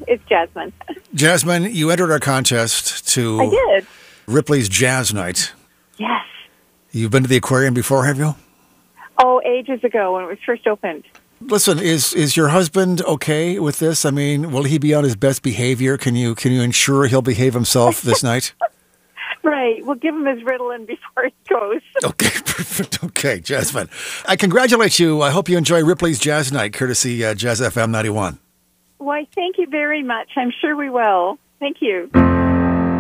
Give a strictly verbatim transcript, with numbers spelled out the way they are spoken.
It's Jasmine. Jasmine, you entered our contest to I did. Ripley's Jazz Night. Yes. You've been to the aquarium before, have you? Oh, ages ago when it was first opened. Listen, is is your husband okay with this? I mean, will he be on his best behavior? Can you can you ensure he'll behave himself this night? Right. We'll give him his Ritalin before he goes. Okay, perfect. Okay, Jasmine. I congratulate you. I hope you enjoy Ripley's Jazz Night, courtesy uh, Jazz F M ninety-one. Why, thank you very much. I'm sure we will. Thank you.